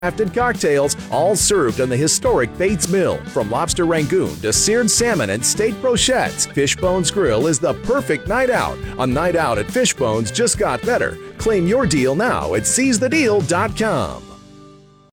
crafted cocktails, all served on the historic Bates Mill. From lobster rangoon to seared salmon and steak brochettes, Fishbones Grill is the perfect night out. A night out at Fishbones just got better. Claim your deal now at seizethedeal.com.